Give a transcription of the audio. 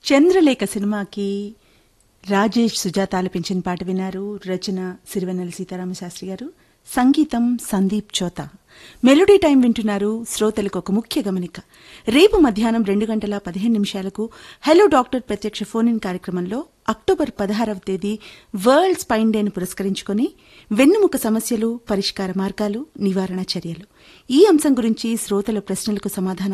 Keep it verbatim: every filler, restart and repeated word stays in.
చంద్రలేఖ సినిమాకి రాజేష్ సుజాత ఆలపించిన పాట విన్నారు. రచన సిరివెన్నెల సీతారామశాస్త్రి గారు, సంగీతం సందీప్ చోతా. మెలోడీ టైం వింటున్నారు. శ్రోతలకు ఒక ముఖ్య గమనిక. రేపు మధ్యాహ్నం రెండు గంటల పదిహేను నిమిషాలకు హలో డాక్టర్ ప్రత్యక్ష ఫోన్ ఇన్ కార్యక్రమంలో అక్టోబర్ పదహారవ తేదీ వరల్డ్ స్పైన్ డేను పురస్కరించుకుని వెన్నుముక సమస్యలు, పరిష్కార మార్గాలు, నివారణ చర్యలు ఈ అంశం గురించి శ్రోతల ప్రశ్నలకు సమాధానం